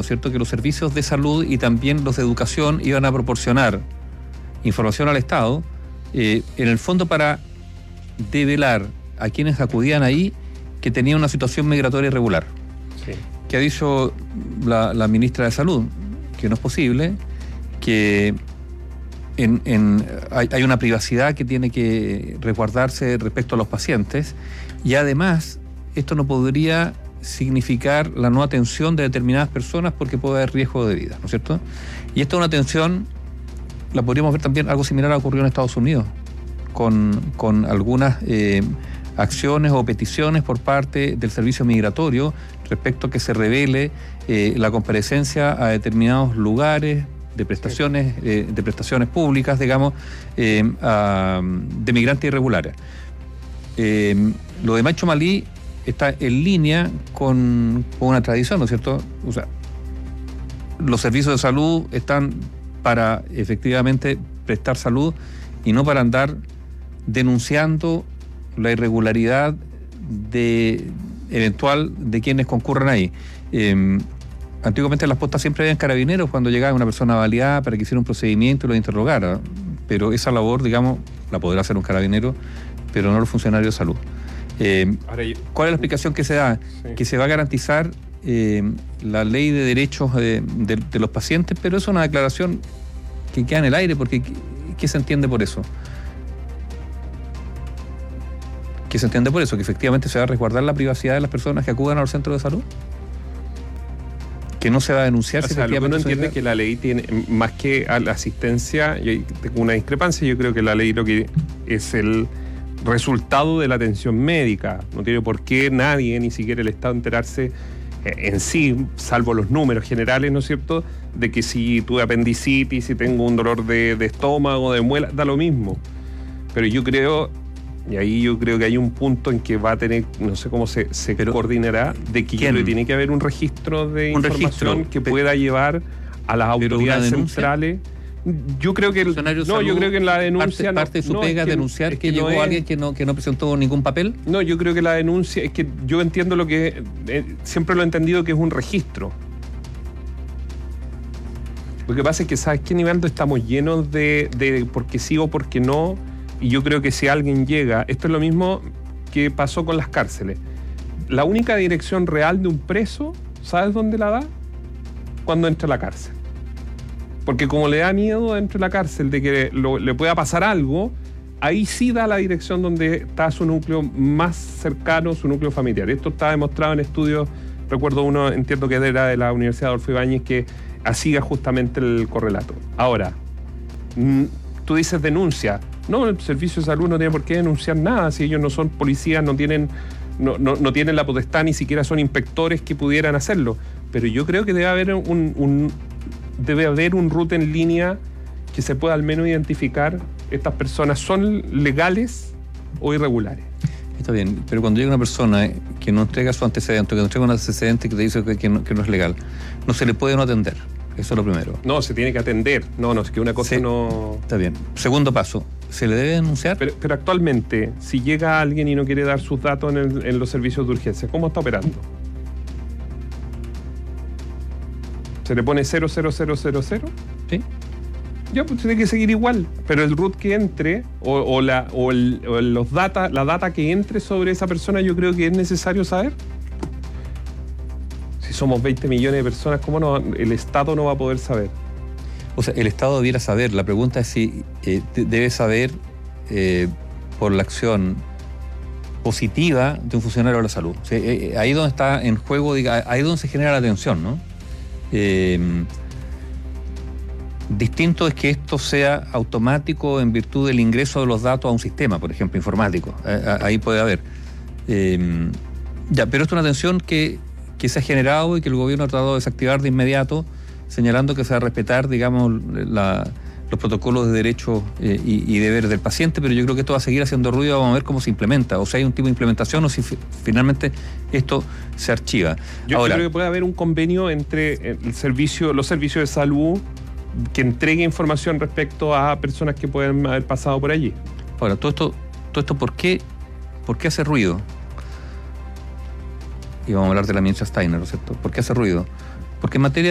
es cierto?, que los servicios de salud y también los de educación iban a proporcionar información al Estado, en el fondo para develar a quienes acudían ahí que tenían una situación migratoria irregular. Sí. Que ha dicho la ministra de Salud que no es posible, que hay una privacidad que tiene que resguardarse respecto a los pacientes, y además esto no podría significar la no atención de determinadas personas porque puede haber riesgo de vida, ¿no es cierto? Y esta es una atención, la podríamos ver también, algo similar ha ocurrido en Estados Unidos, con algunas acciones o peticiones por parte del servicio migratorio respecto a que se revele la comparecencia a determinados lugares de prestaciones, de prestaciones públicas, digamos, de migrantes irregulares. Lo de Macho Malí está en línea con una tradición, ¿no es cierto? O sea, los servicios de salud están para efectivamente prestar salud y no para andar denunciando la irregularidad eventual de quienes concurran ahí. Antiguamente en las postas siempre habían carabineros cuando llegaba una persona baleada para que hiciera un procedimiento y lo interrogara, pero esa labor, digamos, la podrá hacer un carabinero, pero no los funcionarios de salud. ¿Cuál es la explicación que se da? Sí. Que se va a garantizar la ley de derechos de los pacientes, pero es una declaración que queda en el aire, porque ¿qué se entiende por eso? ¿Qué se entiende por eso? ¿Que efectivamente se va a resguardar la privacidad de las personas que acudan a los centros de salud? ¿Que no se va a denunciar? O sea, lo que uno entiende es que la ley tiene, más que a la asistencia, y tengo una discrepancia, yo creo que la ley lo que es el resultado de la atención médica. No tiene por qué nadie, ni siquiera el Estado, enterarse en sí, salvo los números generales, ¿no es cierto?, de que si tuve apendicitis, si tengo un dolor de estómago, de muela, da lo mismo. Pero yo creo, y ahí yo creo que hay un punto en que va a tener, no sé cómo se coordinará, de que tiene que haber un registro de información que pueda llevar a las autoridades centrales. Yo creo que yo creo que en la denuncia parte de su pega denunciar que llegó alguien que no presentó ningún papel. No, yo creo que la denuncia es que yo entiendo lo que siempre lo he entendido, que es un registro. Lo que pasa es que, ¿sabes qué, Nivaldo? Estamos llenos de porque sí o porque no, y yo creo que si alguien llega, esto es lo mismo que pasó con las cárceles. La única dirección real de un preso, ¿sabes dónde la da? Cuando entra a la cárcel. Porque como le da miedo dentro de la cárcel de que le pueda pasar algo, ahí sí da la dirección donde está su núcleo más cercano, su núcleo familiar. Esto está demostrado en estudios, recuerdo uno, entiendo que era de la Universidad de Adolfo Ibáñez, que hacía justamente el correlato. Ahora, tú dices denuncia. No, el servicio de salud no tiene por qué denunciar nada, si ellos no son policías, no tienen la potestad, ni siquiera son inspectores que pudieran hacerlo. Pero yo creo que debe haber un root en línea que se pueda al menos identificar estas personas son legales o irregulares. Está bien, pero cuando llega una persona que no entrega su antecedente, que no entrega un antecedente que te dice que no es legal, no se le puede no atender. Eso es lo primero. No, se tiene que atender. No, es que una cosa no... Está bien. Segundo paso, ¿se le debe denunciar? Pero actualmente, si llega alguien y no quiere dar sus datos en los servicios de urgencia, ¿cómo está operando? ¿Se le pone 00000? Sí. Ya, pues tiene que seguir igual. Pero el root que entre, la data que entre sobre esa persona, yo creo que es necesario saber. Si somos 20 millones de personas, ¿cómo no? El Estado no va a poder saber. O sea, el Estado debiera saber. La pregunta es si debe saber por la acción positiva de un funcionario de la salud. O sea, ahí donde está en juego, ahí donde se genera la tensión, ¿no? Distinto es que esto sea automático en virtud del ingreso de los datos a un sistema, por ejemplo, informático. Ahí puede haber. Pero esto es una tensión que se ha generado y que el gobierno ha tratado de desactivar de inmediato, señalando que se va a respetar, digamos, los protocolos de derechos y deberes del paciente, pero yo creo que esto va a seguir haciendo ruido. Vamos a ver cómo se implementa, o si hay un tipo de implementación o si finalmente esto se archiva. Yo creo que puede haber un convenio entre los servicios de salud que entregue información respecto a personas que pueden haber pasado por allí. Ahora, todo esto ¿por qué hace ruido? Y vamos a hablar de la ministra Steiner, ¿no es cierto? ¿Por qué hace ruido? Porque en materia